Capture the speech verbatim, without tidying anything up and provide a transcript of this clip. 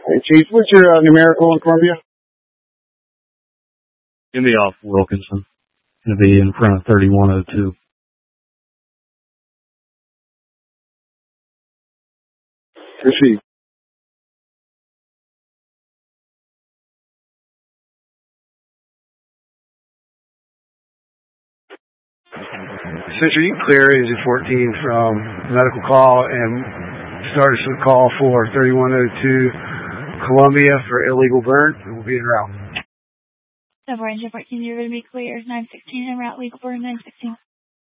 Hey, Chief, what's your uh, numerical in Columbia? Give me off Wilkinson. Going to be in front of thirty-one oh two. Proceed. Central, you can clear Engine fourteen from medical call and start us a call for thirty-one oh two Columbia for illegal burn. We'll be en route. So for Engine fourteen, you're going to be clear nine sixteen en route, legal burn nine sixteen.